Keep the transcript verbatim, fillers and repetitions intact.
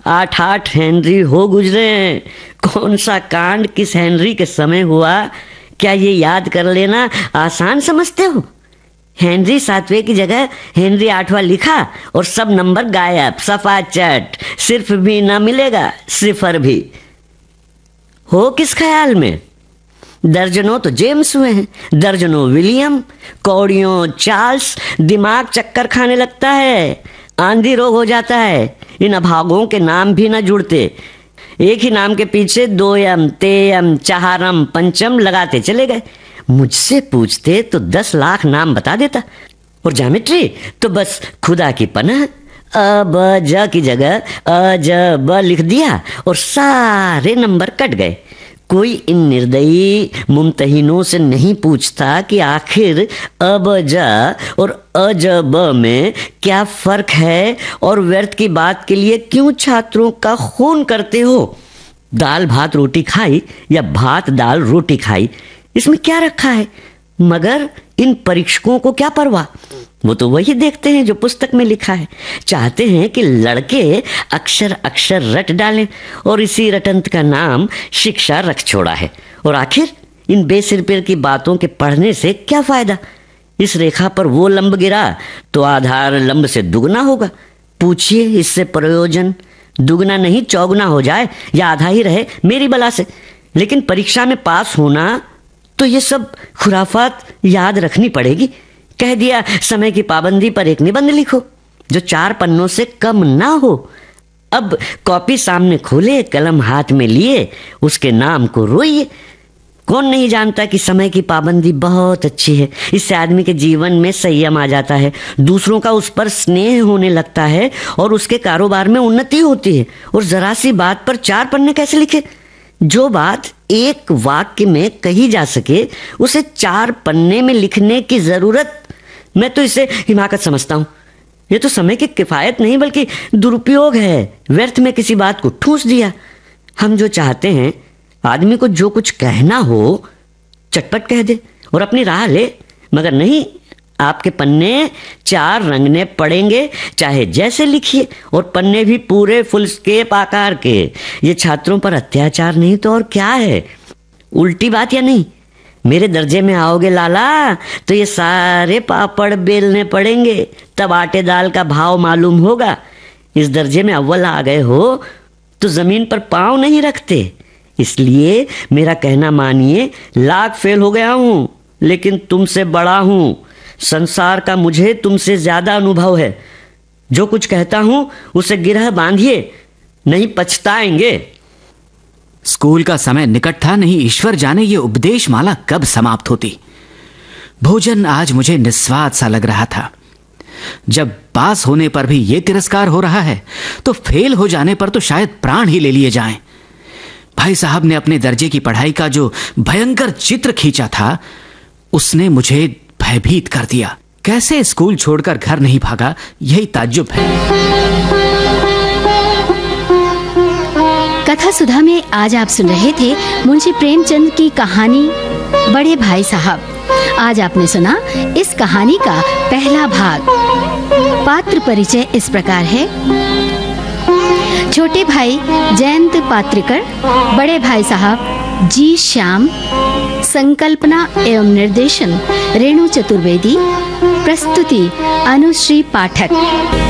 आठ आठ हेनरी हो गुजरे हैं। कौन सा कांड किस हेनरी के समय हुआ, क्या ये याद कर लेना आसान समझते हो? हेनरी सातवें की जगह हेनरी आठवां लिखा और सब नंबर गायब, सफा चट। सिर्फ भी ना मिलेगा, सिफर भी। हो किस ख्याल में? दर्जनों तो जेम्स हुए हैं, दर्जनों विलियम, कौड़ियों चार्ल्स। दिमाग चक्कर खाने लगता है, आंधी रोग हो जाता है। इन अभागों के नाम भी ना जुड़ते। एक ही नाम के पीछे दो यम, तेयम, चारम, पंचम लगाते चले गए। मुझसे पूछते तो दस लाख नाम बता देता। और ज्योमेट्री तो बस खुदा की पनाह। अ ब ज की जगह अ ज ब लिख दिया और सारे नंबर कट गए। कोई इन निर्दयी मुमतहिनों से नहीं पूछता कि आखिर अ ब ज और अ ज ब में क्या फर्क है और व्यर्थ की बात के लिए क्यों छात्रों का खून करते हो। दाल भात रोटी खाई या भात दाल रोटी खाई, इसमें क्या रखा है? मगर इन परीक्षकों को क्या परवाह, वो तो वही देखते हैं जो पुस्तक में लिखा है। चाहते हैं कि लड़के अक्षर अक्षर रट डालें और इसी रटंत का नाम शिक्षा रख छोड़ा है। और आखिर इन बेसिर पेर की बातों के पढ़ने से क्या फायदा? इस रेखा पर वो लंब गिरा तो आधार लंब से दुगना होगा। पूछिए इससे प्रयोजन? दुगना नहीं चौगुना हो जाए या आधा ही रहे मेरी बला से। लेकिन परीक्षा में पास होना तो ये सब खुराफात याद रखनी पड़ेगी। कह दिया समय की पाबंदी पर एक निबंध लिखो जो चार पन्नों से कम ना हो। अब कॉपी सामने खोले, कलम हाथ में लिए, उसके नाम को रोइए। कौन नहीं जानता कि समय की पाबंदी बहुत अच्छी है। इससे आदमी के जीवन में संयम आ जाता है, दूसरों का उस पर स्नेह होने लगता है और उसके कारोबार में उन्नति होती है। और जरा सी बात पर चार पन्ने कैसे लिखे? जो बात एक वाक्य में कही जा सके उसे चार पन्ने में लिखने की जरूरत, मैं तो इसे हिमाकत समझता हूं। यह तो समय की किफायत नहीं बल्कि दुरुपयोग है। व्यर्थ में किसी बात को ठूंस दिया। हम जो चाहते हैं आदमी को जो कुछ कहना हो चटपट कह दे और अपनी राह ले, मगर नहीं, आपके पन्ने चार रंगने पड़ेंगे चाहे जैसे लिखिए, और पन्ने भी पूरे फुल स्केप आकार के। ये छात्रों पर अत्याचार नहीं तो और क्या है? उल्टी बात या नहीं? मेरे दर्जे में आओगे लाला तो ये सारे पापड़ बेलने पड़ेंगे, तब आटे दाल का भाव मालूम होगा। इस दर्जे में अव्वल आ गए हो तो जमीन पर पांव नहीं रखते। इसलिए मेरा कहना मानिए, लाख फेल हो गया हूं लेकिन तुमसे बड़ा हूं। संसार का मुझे तुमसे ज्यादा अनुभव है। जो कुछ कहता हूं उसे गिरह बांधिए, नहीं पछताएंगे। स्कूल का समय निकट था, नहीं ईश्वर जाने ये उपदेश माला कब समाप्त होती। भोजन आज मुझे निस्वाद सा लग रहा था। जब पास होने पर भी ये तिरस्कार हो रहा है तो फेल हो जाने पर तो शायद प्राण ही ले लिए जाएं। भाई साहब ने अपने दर्जे की पढ़ाई का जो भयंकर चित्र खींचा था उसने मुझे भयभीत कर दिया। कैसे स्कूल छोड़कर घर नहीं भागा, यही ताज्जुब है। कथा सुधा में आज आप सुन रहे थे मुंशी प्रेमचंद की कहानी बड़े भाई साहब। आज आपने सुना इस कहानी का पहला भाग। पात्र परिचय इस प्रकार है। छोटे भाई जयंत पात्रिकर, बड़े भाई साहब जी श्याम, संकल्पना एवं निर्देशन रेणु चतुर्वेदी, प्रस्तुति अनुश्री पाठक।